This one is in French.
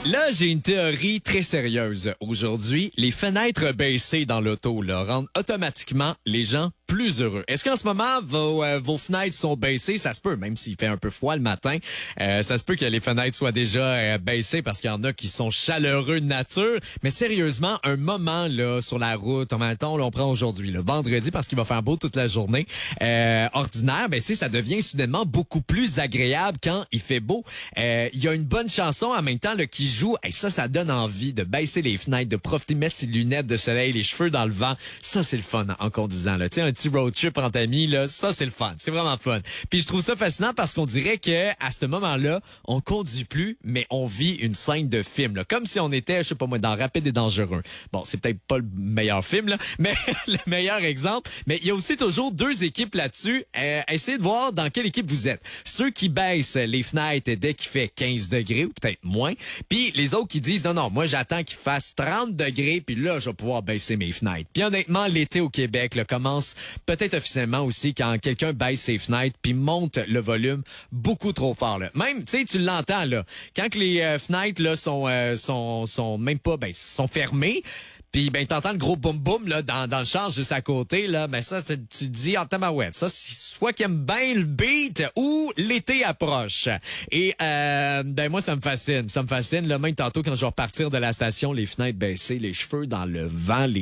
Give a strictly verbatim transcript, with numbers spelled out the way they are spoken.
Là, j'ai une théorie très sérieuse. Aujourd'hui, les fenêtres baissées dans l'auto là, rendent automatiquement les gens plus heureux. Est-ce qu'en ce moment, vos, euh, vos fenêtres sont baissées? Ça se peut, même s'il fait un peu froid le matin. Euh, ça se peut que les fenêtres soient déjà euh, baissées parce qu'il y en a qui sont chaleureux de nature. Mais sérieusement, un moment là sur la route, en même temps, là, on prend aujourd'hui, le vendredi, parce qu'il va faire beau toute la journée, euh, ordinaire, ben, ça devient soudainement beaucoup plus agréable quand il fait beau. Euh, Il y a une bonne chanson en même temps là, qui joue. Et ça, ça donne envie de baisser les fenêtres, de profiter, mettre ses lunettes de soleil, les cheveux dans le vent. Ça, c'est le fun en conduisant. Là. Tu sais, un petit road trip entre amis, là, ça, c'est le fun. C'est vraiment fun. Puis je trouve ça fascinant parce qu'on dirait que à ce moment-là, on conduit plus, mais on vit une scène de film. Là. Comme si on était, je sais pas moi, dans Rapide et Dangereux. Bon, c'est peut-être pas le meilleur film, là, mais le meilleur exemple. Mais il y a aussi toujours deux équipes là-dessus. Euh, essayez de voir dans quelle équipe vous êtes. Ceux qui baissent les fenêtres dès qu'il fait quinze degrés ou peut-être moins. Puis les autres qui disent non, non, moi j'attends qu'il fasse trente degrés, puis là, je vais pouvoir baisser mes fenêtres. Puis honnêtement, l'été au Québec là, commence peut-être officiellement aussi quand quelqu'un baisse ses fenêtres puis monte le volume beaucoup trop fort. Là. Même, tu sais, tu l'entends, là. Quand que les euh, fenêtres là, sont, euh, sont, sont même pas, ben, sont fermées, puis ben t'entends le gros boum boum là dans dans le champ juste à côté là, ben ça c'est, tu te dis en tabarouette. Ça c'est soit qu'il aime bien le beat ou l'été approche. Et euh, ben moi ça me fascine, ça me fascine là même tantôt quand je vais repartir de la station, les fenêtres baissées, les cheveux dans le vent, les